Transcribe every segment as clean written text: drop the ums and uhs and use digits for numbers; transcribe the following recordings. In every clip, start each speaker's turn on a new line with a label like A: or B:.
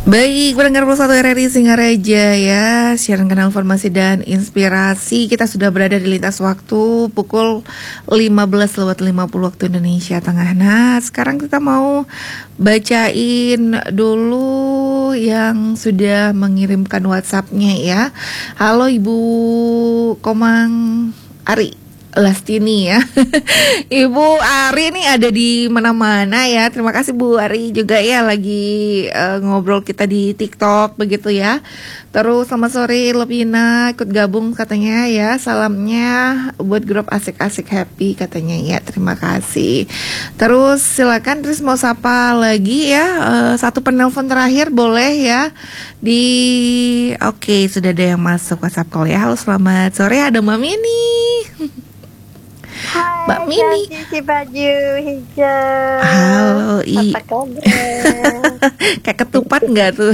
A: Baik, pendengar Plus 1 RRI Singaraja ya, siaran kanal informasi dan inspirasi. Kita sudah berada di lintas waktu pukul 15:50 waktu Indonesia Tengah. Nah, sekarang kita mau bacain dulu yang sudah mengirimkan WhatsApp-nya ya. Halo Ibu Komang Ari Lastini ya. Ibu Ari nih ada di mana-mana ya. Terima kasih Bu Ari juga ya lagi ngobrol kita di TikTok begitu ya. Terus selamat sore Lopina ikut gabung katanya ya. Salamnya buat grup asik-asik happy katanya ya. Terima kasih. Terus silakan terus mau sapa lagi ya. Satu penelpon terakhir boleh ya. Oke, sudah ada yang masuk WhatsApp call ya. Halo selamat sore, ada Mbak Mini.
B: Hai,
A: Mbak Mini.
B: si baju hijau.
A: Halo,
B: Apa kabar?
A: Kayak ketupat nggak tuh?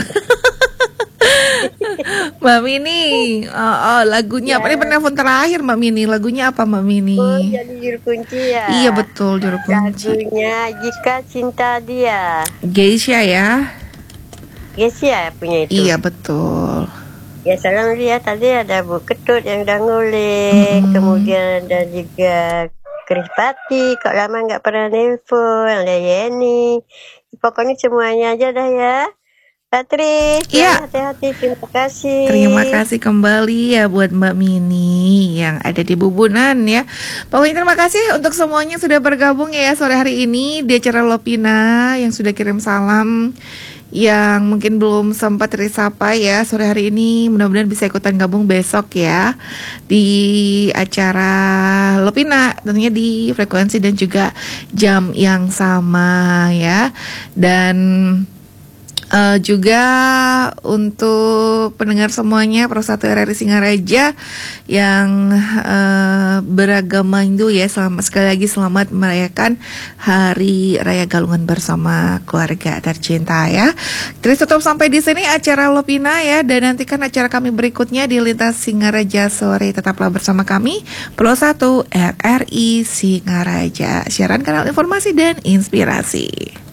A: Mbak Mini, lagunya apa? Ini penelpon terakhir Mbak Mini. Lagunya apa Mbak Mini?
B: Oh, jadi juru kunci ya?
A: Iya betul, juru kunci.
B: Lagunya Jika Cinta Dia.
A: Geisha ya?
B: Geisha punya itu?
A: Iya betul.
B: Ya salam dia tadi ada Bu Ketut yang udah ngulik, kemudian ada juga Krispati, kok lama nggak pernah nelfon, ada Yeni, pokoknya semuanya aja dah ya. Patris,
A: Iya.
B: hati-hati, terima kasih.
A: Terima kasih kembali ya buat Mbak Mini yang ada di Bubunan ya. Pokoknya terima kasih untuk semuanya sudah bergabung ya sore hari ini di acara Lopina yang sudah kirim salam. Yang mungkin belum sempat tersapa ya sore hari ini, mudah-mudahan bisa ikutan gabung besok ya di acara Lopina, tentunya di frekuensi dan juga jam yang sama ya. Dan juga untuk pendengar semuanya Pro 1 RRI Singaraja yang beragama Hindu ya, sekali lagi selamat merayakan Hari Raya Galungan bersama keluarga tercinta ya. Terus tutup sampai di sini acara Lopina ya, dan nantikan acara kami berikutnya di Lintas Singaraja sore. Tetaplah bersama kami Pro 1 RRI Singaraja, siaran kanal informasi dan inspirasi.